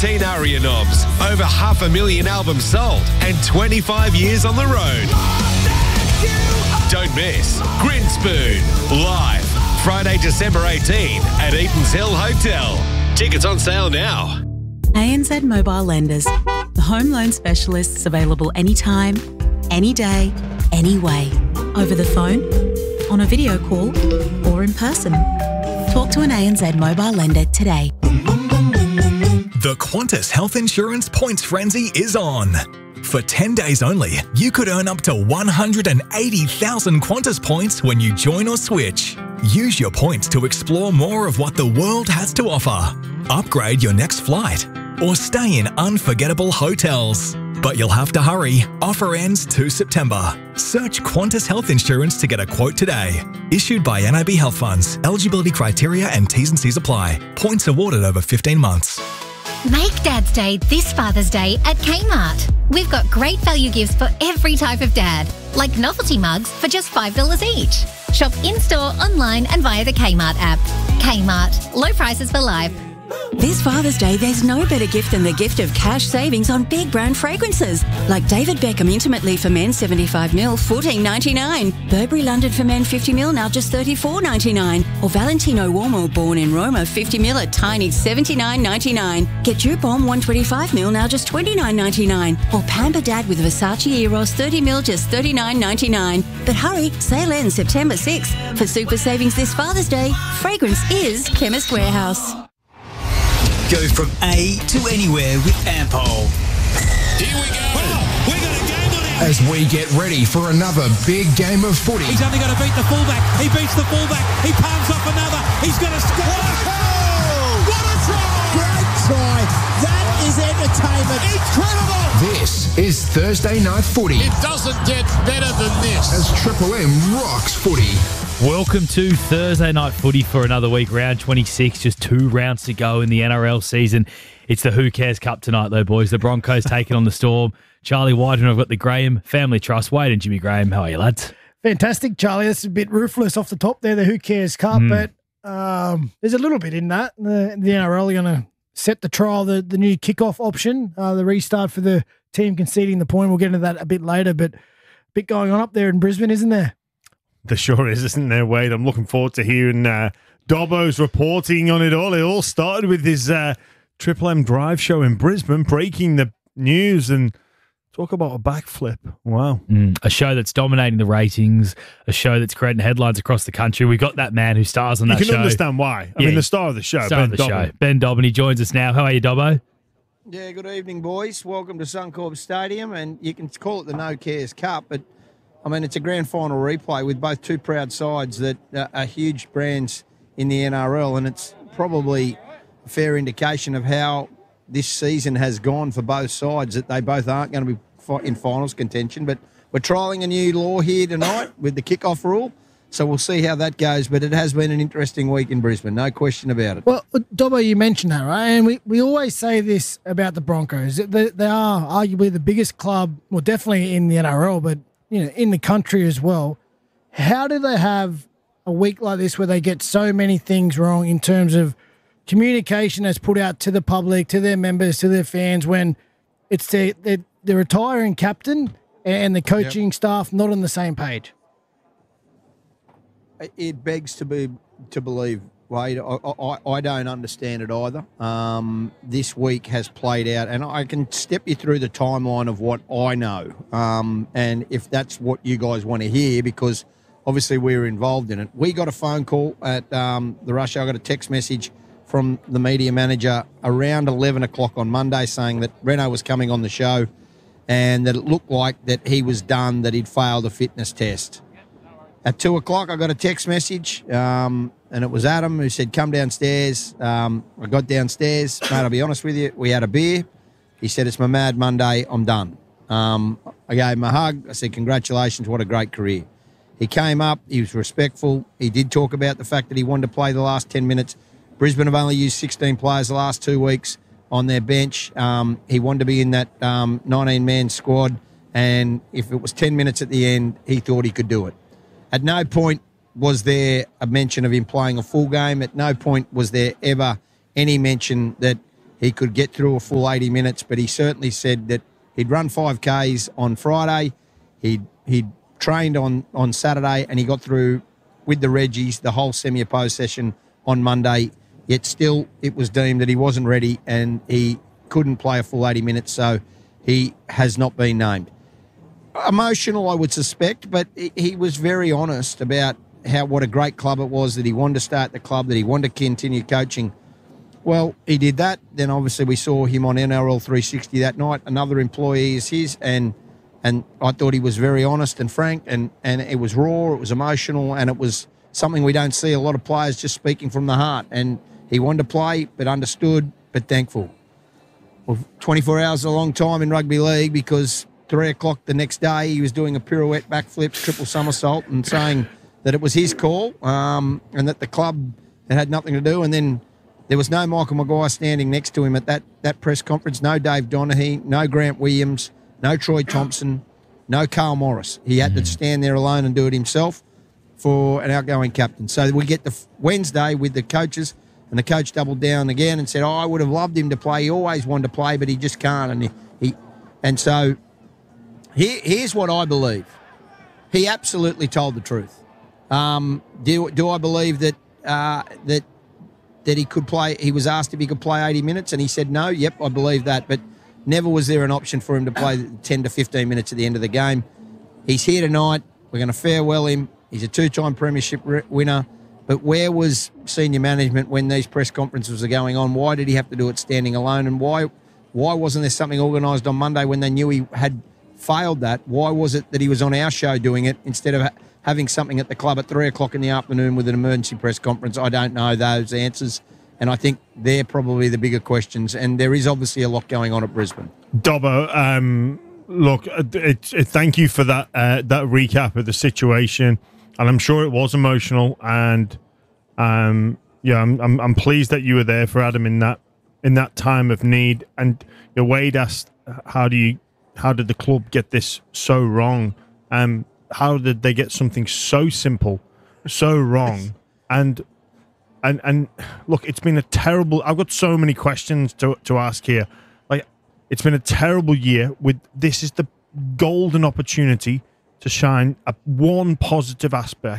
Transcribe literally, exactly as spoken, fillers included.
thirteen ARIA knobs, over half a million albums sold, and twenty-five years on the road. Don't miss Grinspoon live Friday, December eighteenth at Eaton's Hill Hotel. Tickets on sale now. A N Z Mobile Lenders, the home loan specialists available anytime, any day, any way. Over the phone, on a video call, or in person. Talk to an A N Z Mobile Lender today. The Qantas Health Insurance Points Frenzy is on. For ten days only, you could earn up to one hundred eighty thousand Qantas points when you join or switch. Use your points to explore more of what the world has to offer. Upgrade your next flight or stay in unforgettable hotels. But you'll have to hurry. Offer ends the second of September. Search Qantas Health Insurance to get a quote today. Issued by N I B Health Funds. Eligibility criteria and T's and C's apply. Points awarded over fifteen months. Make Dad's Day this Father's Day at Kmart. We've got great value gifts for every type of dad, like novelty mugs for just five dollars each. Shop in-store, online and via the Kmart app. Kmart. Low prices for life. This Father's Day, there's no better gift than the gift of cash savings on big brand fragrances. Like David Beckham Intimately for men seventy-five mil, fourteen ninety-nine. Burberry London for men fifty mil, now just thirty-four ninety-nine. Or Valentino Uomo Born in Roma fifty mil at tiny seventy-nine ninety-nine. Get Dupe Bomb one twenty-five mil, now just twenty-nine ninety-nine. Or Pamper Dad with Versace Eros thirty mil, just thirty-nine ninety-nine. But hurry, sale ends September sixth. For super savings this Father's Day, fragrance is Chemist Warehouse. Go from A to anywhere with Ampol. Here we go. Oh, we got a game on it. As we get ready for another big game of footy. He's only got to beat the fullback. He beats the fullback. He palms off another. He's going to score. Oh, what a try! Great try. That is entertainment. Incredible. This is Thursday Night Footy. It doesn't get better than this. As Triple M rocks footy. Welcome to Thursday Night Footy for another week, round twenty-six, just two rounds to go in the N R L season. It's the Who Cares Cup tonight, though, boys. The Broncos taking on the Storm. Charlie White, and I've got the Graham Family Trust. Wade and Jimmy Graham, how are you, lads? Fantastic, Charlie. That's a bit ruthless off the top there, the Who Cares Cup, mm. but um, there's a little bit in that. The, the N R L are going to set the trial, the, the new kickoff option, uh, the restart for the team conceding the point. We'll get into that a bit later, but a bit going on up there in Brisbane, isn't there? There sure is, isn't there, Wade? I'm looking forward to hearing uh, Dobbo's reporting on it all. It all started with his uh, Triple M Drive show in Brisbane, breaking the news and talk about a backflip. Wow. Mm, a show that's dominating the ratings, a show that's creating headlines across the country. We've got that man who stars on that show. You can understand why. I yeah, mean, the star of the show, star Ben of the Dobbin. show, Ben Dobbin. He joins us now. How are you, Dobbo? Yeah, good evening, boys. Welcome to Suncorp Stadium, and you can call it the No Cares Cup, but I mean, it's a grand final replay with both two proud sides that are huge brands in the N R L, and it's probably a fair indication of how this season has gone for both sides, that they both aren't going to be in finals contention. But we're trialling a new law here tonight with the kickoff rule, so we'll see how that goes. But it has been an interesting week in Brisbane, no question about it. Well, Dobbo, you mentioned that, right? And we, we always say this about the Broncos. They, they are arguably the biggest club, well, definitely in the N R L, but you know, in the country as well. How do they have a week like this where they get so many things wrong in terms of communication that's put out to the public, to their members, to their fans, when it's the, the, the retiring captain and the coaching yep. staff not on the same page? It begs to be to believe, Wade. I, I, I don't understand it either. Um, this week has played out, and I can step you through the timeline of what I know. Um, and if that's what you guys want to hear, because obviously we were involved in it. We got a phone call at um, the rush hour. I got a text message from the media manager around eleven o'clock on Monday saying that Renault was coming on the show and that it looked like that he was done, that he'd failed a fitness test. At two o'clock, I got a text message, um, and it was Adam who said, come downstairs. Um, I got downstairs. Mate, I'll be honest with you, we had a beer. He said, it's my mad Monday, I'm done. Um, I gave him a hug. I said, congratulations, what a great career. He came up, he was respectful. He did talk about the fact that he wanted to play the last ten minutes. Brisbane have only used sixteen players the last two weeks on their bench. Um, he wanted to be in that um, nineteen-man squad, and if it was ten minutes at the end, he thought he could do it. At no point was there a mention of him playing a full game. At no point was there ever any mention that he could get through a full eighty minutes, but he certainly said that he'd run five Ks on Friday, he'd, he'd trained on, on Saturday, and he got through with the Reggies the whole semi-opposed session on Monday, yet still it was deemed that he wasn't ready and he couldn't play a full eighty minutes, so he has not been named. Emotional, I would suspect, but he was very honest about how what a great club it was, that he wanted to start the club, that he wanted to continue coaching. Well, he did that. Then obviously we saw him on N R L three sixty that night. Another employee is his, and and I thought he was very honest and frank, and, and it was raw, it was emotional, and it was something we don't see a lot of players just speaking from the heart. And he wanted to play, but understood, but thankful. Well, twenty-four hours is a long time in rugby league, because three o'clock the next day he was doing a pirouette, backflip, triple somersault, and saying that it was his call, um, and that the club had nothing to do. And then there was no Michael Maguire standing next to him at that, that press conference, no Dave Donaghy, no Grant Williams, no Troy Thompson, no Carl Morris. He had to stand there alone and do it himself for an outgoing captain. So we get the Wednesday with the coaches, and the coach doubled down again and said, oh, I would have loved him to play. He always wanted to play, but he just can't. And he, he and so here, here's what I believe. He absolutely told the truth. Um, do do I believe that uh, that that he could play? He was asked if he could play eighty minutes, and he said no. Yep, I believe that, but never was there an option for him to play ten to fifteen minutes at the end of the game. He's here tonight. We're going to farewell him. He's a two-time premiership winner. But where was senior management when these press conferences were going on? Why did he have to do it standing alone? And why why wasn't there something organised on Monday when they knew he had failed that? Why was it that he was on our show doing it instead of ha- having something at the club at three o'clock in the afternoon with an emergency press conference? I don't know those answers. And I think they're probably the bigger questions. And there is obviously a lot going on at Brisbane. Dobbo, um, look, it, it, it, thank you for that uh, that recap of the situation. And I'm sure it was emotional. And um, yeah, I'm, I'm I'm pleased that you were there for Adam in that in that time of need. And you know, Wade asked, how do you how did the club get this so wrong? Um, how did they get something so simple, so wrong? And And and look, it's been a terrible. I've got so many questions to to ask here. Like, it's been a terrible year. With this is the golden opportunity to shine a one positive aspect